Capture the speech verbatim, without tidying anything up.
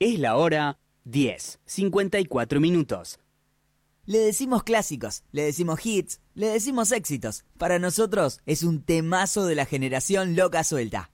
Es la hora diez, cincuenta y cuatro minutos. Le decimos clásicos, le decimos hits, le decimos éxitos. Para nosotros es un temazo de la generación loca suelta.